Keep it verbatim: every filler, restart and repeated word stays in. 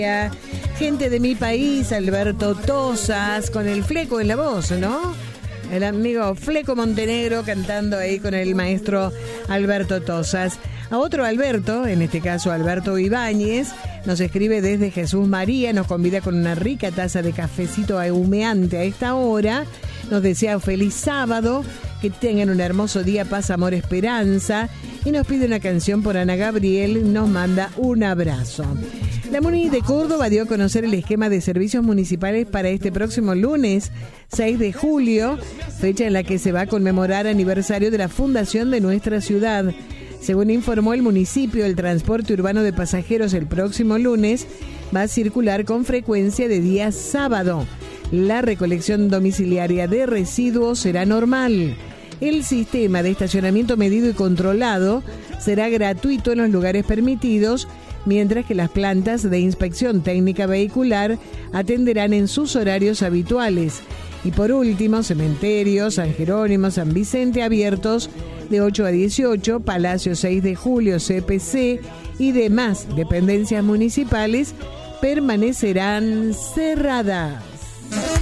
Gente de mi país, Alberto Tosas, con el Fleco en la voz, ¿no? El amigo Fleco Montenegro cantando ahí con el maestro Alberto Tosas. A otro Alberto, en este caso Alberto Ibáñez, nos escribe desde Jesús María, nos convida con una rica taza de cafecito humeante a esta hora. Nos desea un feliz sábado, que tengan un hermoso día, paz, amor, esperanza. Y nos pide una canción por Ana Gabriel, nos manda un abrazo. La Muni de Córdoba dio a conocer el esquema de servicios municipales para este próximo lunes, seis de julio, fecha en la que se va a conmemorar aniversario de la fundación de nuestra ciudad. Según informó el municipio, el transporte urbano de pasajeros el próximo lunes va a circular con frecuencia de día sábado. La recolección domiciliaria de residuos será normal. El sistema de estacionamiento medido y controlado será gratuito en los lugares permitidos, mientras que las plantas de inspección técnica vehicular atenderán en sus horarios habituales. Y por último, cementerios, San Jerónimo, San Vicente abiertos de ocho a dieciocho, Palacio seis de julio, C P C y demás dependencias municipales permanecerán cerradas.